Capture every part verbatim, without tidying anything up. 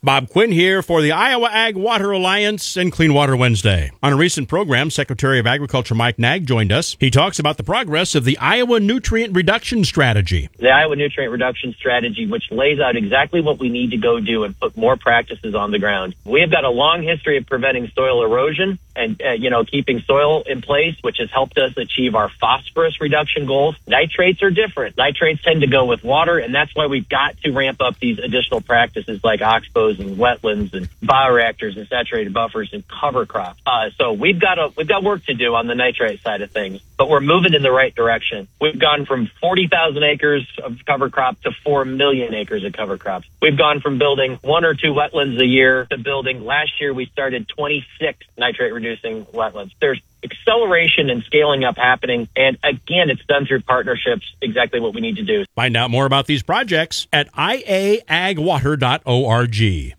Bob Quinn here for the Iowa Ag Water Alliance and Clean Water Wednesday. On a recent program, Secretary of Agriculture Mike Naig joined us. He talks about the progress of the Iowa Nutrient Reduction Strategy. The Iowa Nutrient Reduction Strategy, which lays out exactly what we need to go do and put more practices on the ground. We have got a long history of preventing soil erosion and, uh, you know, keeping soil in place, which has helped us achieve our phosphorus reduction goals. Nitrates are different. Nitrates tend to go with water, and that's why we've got to ramp up these additional practices like oxbows and wetlands and bioreactors and saturated buffers and cover crops. Uh, so we've got a, we've got work to do on the nitrate side of things, but we're moving in the right direction. We've gone from forty thousand acres of cover crop to four million acres of cover crops. We've gone from building one or two wetlands a year to building, last year we started twenty-six nitrate reducing wetlands. There's acceleration and scaling up happening. And again, it's done through partnerships, exactly what we need to do. Find out more about these projects at I A ag water dot org.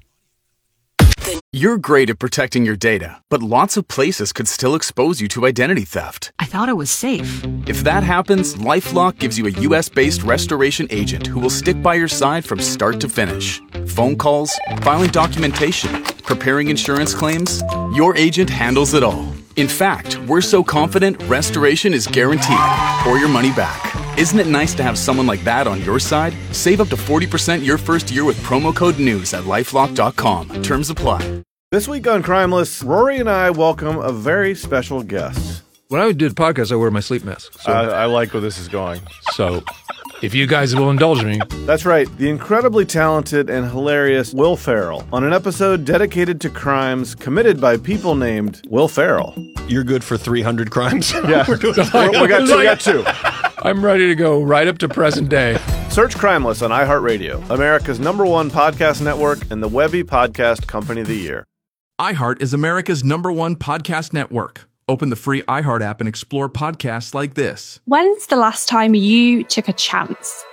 You're great at protecting your data, but lots of places could still expose you to identity theft. I thought it was safe. If that happens, LifeLock gives you a U S-based restoration agent who will stick by your side from start to finish. Phone calls, filing documentation, preparing insurance claims, your agent handles it all. In fact, we're so confident restoration is guaranteed or your money back. Isn't it nice to have someone like that on your side? Save up to forty percent your first year with promo code NEWS at lifelock dot com. Terms apply. This week on Crimeless, Rory and I welcome a very special guest. When I do the podcast, I wear my sleep mask. So, I, I like where this is going. So, if you guys will indulge me. That's right, the incredibly talented and hilarious Will Ferrell on an episode dedicated to crimes committed by people named Will Ferrell. You're good for three hundred crimes? Yeah, we got two. We got two. I'm ready to go right up to present day. Search Crimeless on iHeartRadio, America's number one podcast network and the Webby Podcast Company of the Year. iHeart is America's number one podcast network. Open the free iHeart app and explore podcasts like this. When's the last time you took a chance?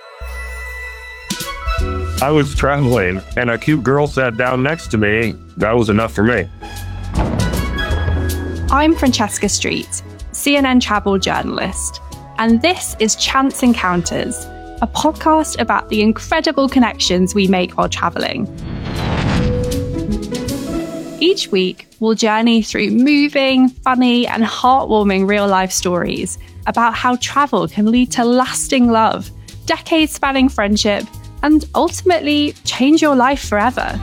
I was traveling and a cute girl sat down next to me. That was enough for me. I'm Francesca Street, C N N travel journalist, and this is Chance Encounters, a podcast about the incredible connections we make while traveling. Each week, we'll journey through moving, funny, and heartwarming real-life stories about how travel can lead to lasting love, decades-spanning friendship, and ultimately change your life forever.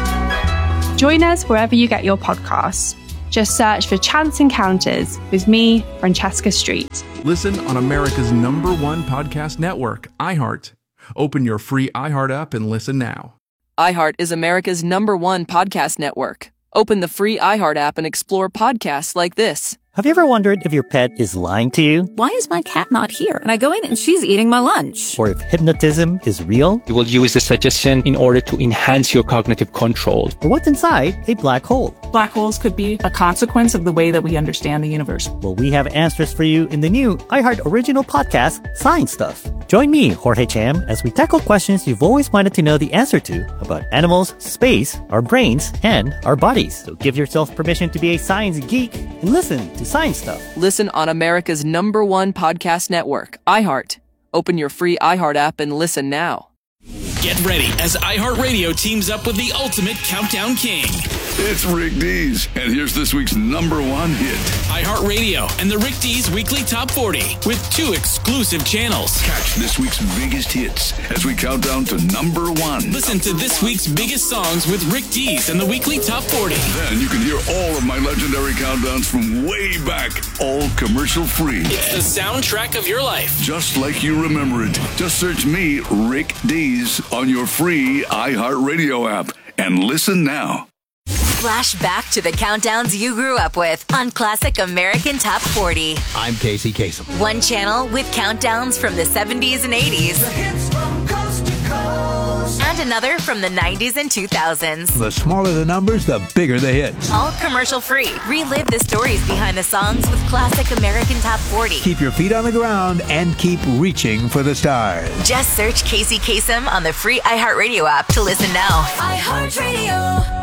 Join us wherever you get your podcasts. Just search for Chance Encounters with me, Francesca Street. Listen on America's number one podcast network, iHeart. Open your free iHeart app and listen now. iHeart is America's number one podcast network. Open the free iHeart app and explore podcasts like this. Have you ever wondered if your pet is lying to you? Why is my cat not here? And I go in and she's eating my lunch. Or if hypnotism is real? You will use the suggestion in order to enhance your cognitive control. Or what's inside a black hole? Black holes could be a consequence of the way that we understand the universe. Well, we have answers for you in the new iHeart original podcast, Science Stuff. Join me, Jorge Cham, as we tackle questions you've always wanted to know the answer to about animals, space, our brains, and our bodies. So give yourself permission to be a science geek and listen to Science Stuff. Listen on America's number one podcast network, iHeart. Open your free iHeart app and listen now. Get ready as iHeartRadio teams up with the ultimate countdown king. It's Rick Dees, and here's this week's number one hit. iHeartRadio and the Rick Dees Weekly Top forty with two exclusive channels. Catch this week's biggest hits as we count down to number one. Listen to this week's biggest songs with Rick Dees and the Weekly Top forty. Then you can hear all of my legendary countdowns from way back, all commercial free. It's the soundtrack of your life. Just like you remember it. Just search me, Rick Dees, on your free iHeartRadio app and listen now. Flash back to the countdowns you grew up with on Classic American Top forty. I'm Casey Kasem. One channel with countdowns from the seventies and eighties. The hits from coast to coast. And another from the nineties and two thousands. The smaller the numbers, the bigger the hits. All commercial free. Relive the stories behind the songs with Classic American Top forty. Keep your feet on the ground and keep reaching for the stars. Just search Casey Kasem on the free iHeartRadio app to listen now. iHeartRadio.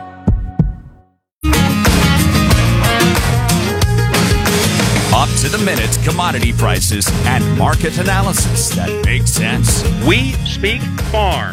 Up-to-the-minute commodity prices and market analysis that makes sense. We speak farm.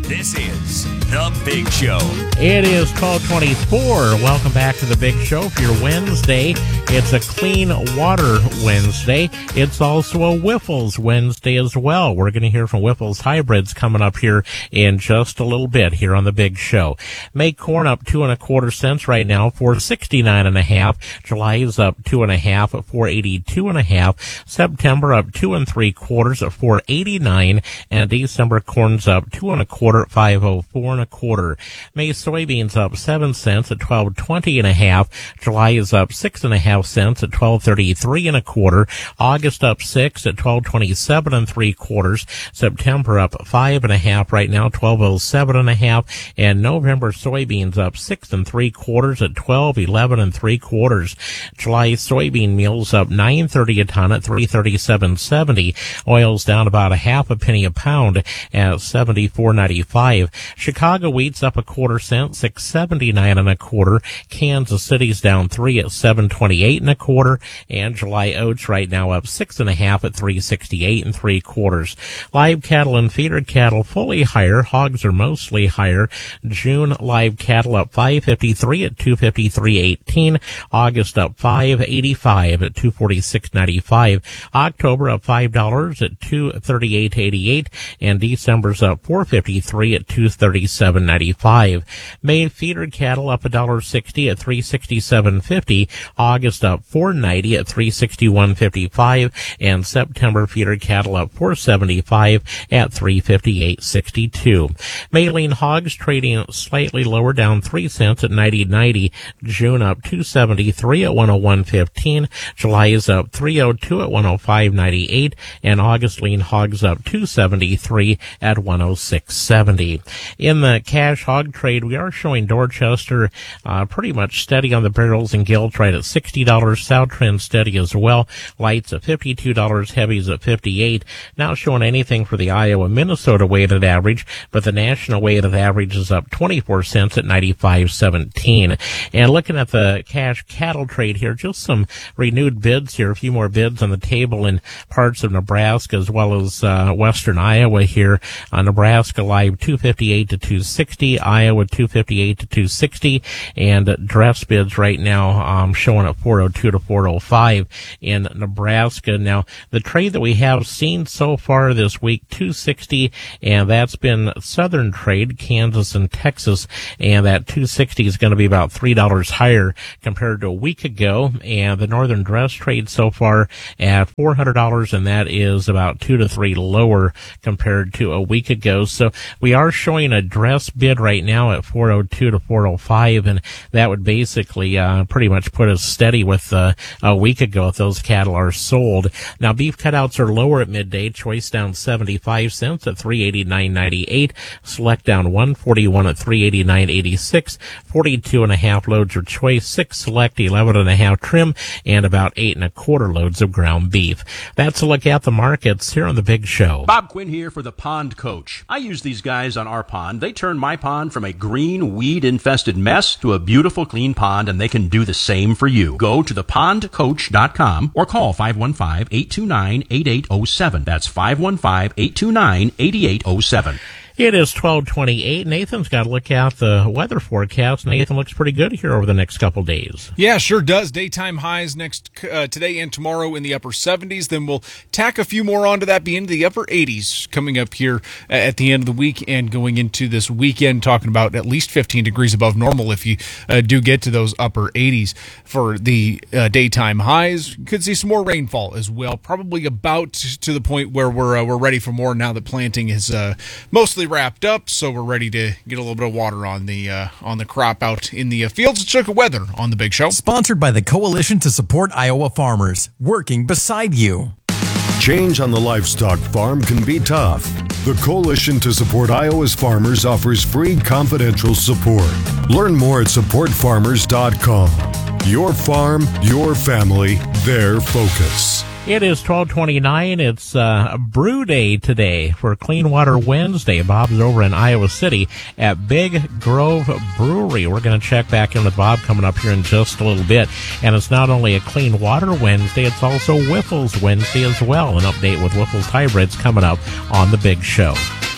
This is The Big Show. It is twelve twenty-four. Welcome back to The Big Show for your Wednesday. It's a Clean Water Wednesday. It's also a Whiffles Wednesday as well. We're going to hear from Whiffles Hybrids coming up here in just a little bit here on The Big Show. Make corn up two and a quarter cents right now for sixty-nine and a half. July is up two and a half at four eighty-two and a half. September up two and three quarters at four eighty-nine, and December corn's up two and a quarter at five oh four and a quarter. May soybeans up seven cents at twelve twenty and a half. July is up six and a half cents at twelve thirty-three and a quarter. August up six at twelve twenty-seven and three quarters. September up five and a half right now, twelve oh seven and a half. And November soybeans up six and three quarters at twelve eleven and three quarters. July soybean meal's up nine thirty a ton at three thirty-seven seventy. Oil's down about a half a penny a pound at seventy-four ninety-five. Chicago wheat's up a quarter cent, six seventy-nine and a quarter. Kansas City's down three at seven twenty-eight and a quarter. And July oats right now up six and a half at three sixty-eight and three quarters. Live cattle and feeder cattle fully higher. Hogs are mostly higher. June live cattle up five fifty-three at two fifty-three eighteen. August up five eighty-five at two forty-six ninety-five. October up five dollars at two thirty-eight eighty-eight, and December's up four fifty-three at two thirty-seven ninety-five. May feeder cattle up one dollar sixty at three sixty-seven fifty. August up four ninety at three sixty-one fifty-five, and September feeder cattle up four seventy-five at three fifty-eight sixty-two. May lean hogs trading slightly lower, down three cents at ninety ninety. June up two seventy-three at one oh one fifteen. July is up three oh two at one oh five ninety-eight, and August lean hogs up two seventy-three at one oh six seventy. In the cash hog trade, we are showing Dorchester uh, pretty much steady on the barrels and gilts right at sixty dollars. South Trend steady as well. Lights at fifty-two dollars, heavies at fifty-eight. Not showing anything for the Iowa Minnesota weighted average, but the national weighted average is up twenty-four cents at ninety-five seventeen. And looking at the cash cattle trade here, just some renewed bids here, a few more bids on the table in parts of Nebraska as well as uh, western Iowa here. Uh, Nebraska live two fifty-eight to two sixty, Iowa two fifty-eight to two sixty, and uh, dress bids right now um, showing at four oh two to four oh five in Nebraska. Now, the trade that we have seen so far this week, two sixty, and that's been Southern trade, Kansas and Texas, and that two sixty is going to be about three dollars higher compared to a week ago, and the Northern dress trade so far at four hundred dollars, and that is about two to three lower compared to a week ago. So we are showing a dress bid right now at four oh two to four oh five, and that would basically uh, pretty much put us steady with uh, a week ago if those cattle are sold. Now, beef cutouts are lower at midday. Choice down seventy-five cents at three eighty-nine ninety-eight. Select down one forty-one at three eighty-nine eighty-six. forty-two and a half loads are choice, six select, eleven and a half trim, and about eight and a quarter loads of ground beef. That's a look at the markets here on The Big Show. Bob Quinn here for the Pond Coach. I use these guys on our pond. They turn my pond from a green, weed-infested mess to a beautiful, clean pond, and they can do the same for you. Go to the pond coach dot com or call five one five, eight two nine, eight eight oh seven. That's five one five, eight two nine, eight eight oh seven. It is twelve twenty-eight. Nathan's got to look out the weather forecast. Nathan looks pretty good here over the next couple days. Yeah, sure does. Daytime highs next uh, today and tomorrow in the upper seventies. Then we'll tack a few more onto that, be into the upper eighties coming up here at the end of the week and going into this weekend, talking about at least fifteen degrees above normal if you uh, do get to those upper eighties for the uh, daytime highs. Could see some more rainfall as well, probably about to the point where we're uh, we're ready for more now that planting is uh, mostly wrapped up, so we're ready to get a little bit of water on the uh, on the crop out in the uh, fields. Let's look at weather on the Big Show. Sponsored by the Coalition to Support Iowa Farmers, working beside you. Change on the livestock farm can be tough. The Coalition to Support Iowa's Farmers offers free confidential support. Learn more at support farmers dot com. Your farm, your family, their focus. It is twelve twenty-nine. It's uh, Brew Day today for Clean Water Wednesday. Bob's over in Iowa City at Big Grove Brewery. We're going to check back in with Bob coming up here in just a little bit. And it's not only a Clean Water Wednesday, it's also Whiffles Wednesday as well. An update with Whiffles Hybrids coming up on The Big Show.